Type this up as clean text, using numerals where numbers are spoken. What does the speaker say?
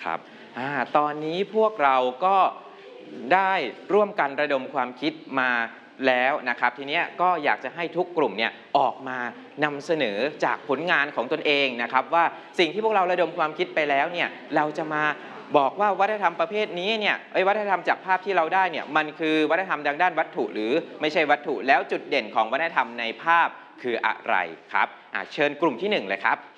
ครับตอนนี้พวกเราก็ได้ร่วมกันระดมความคิดมาแล้วนะครับทีนี้ก็อยากจะให้ทุกกลุ่มเนี่ยออกมานำเสนอจากผลงานของตนเองนะครับว่าสิ่งที่พวกเราระดมความคิดไปแล้วเนี่ยเราจะมาบอกว่าวัฒนธรรมประเภทนี้เนี่ยวัฒนธรรมจากภาพที่เราได้เนี่ยมันคือวัฒนธรรมทางด้านวัตถุหรือไม่ใช่วัตถุแล้วจุดเด่นของวัฒนธรรมในภาพคืออะไรครับเชิญกลุ่มที่1เลยครับ